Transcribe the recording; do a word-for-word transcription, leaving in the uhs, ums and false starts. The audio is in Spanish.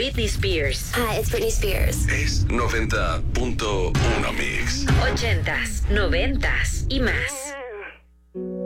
Britney Spears. Hi, it's Britney Spears. Es noventa punto uno Mix. Ochentas, noventas y más.